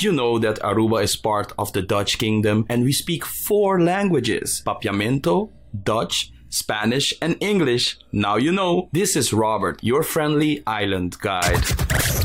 you know that Aruba is part of the Dutch Kingdom and we speak 4 languages: Papiamento, Dutch, Spanish, and English? Now you know. This is Robert, your friendly island guide.